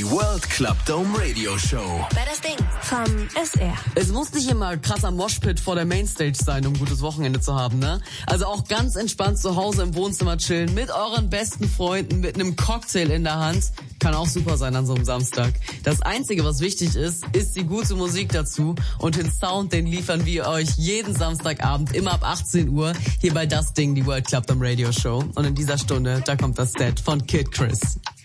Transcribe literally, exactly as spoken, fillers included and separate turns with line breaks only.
World Club Dome Radio Show.
Wer das Ding vom S R.
Es muss nicht immer krasser Moshpit vor der Mainstage sein, um ein gutes Wochenende zu haben, ne? Also auch ganz entspannt zu Hause im Wohnzimmer chillen, mit euren besten Freunden, mit einem Cocktail in der Hand. Kann auch super sein an so einem Samstag. Das Einzige, was wichtig ist, ist die gute Musik dazu. Und den Sound, den liefern wir euch jeden Samstagabend, immer ab achtzehn Uhr, hier bei Das Ding, die World Club Dome Radio Show. Und in dieser Stunde, da kommt das Set von Kid Chris.